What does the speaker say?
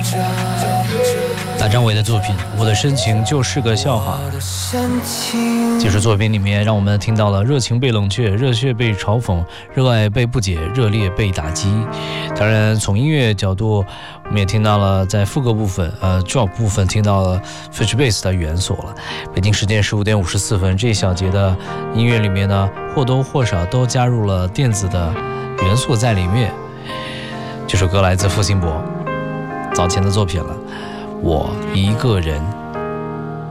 大张伟的作品《我的深情就是个笑话》，这首作品里面让我们听到了热情被冷却，热血被嘲讽，热爱被不解，热烈被打击。当然从音乐角度我们也听到了在副歌部分drop 部分听到了 Fetch Bass 的元素了。北京时间15点54分，这一小节的音乐里面呢或多或少都加入了电子的元素在里面。这首歌来自付辛博早前的作品了，我一个人。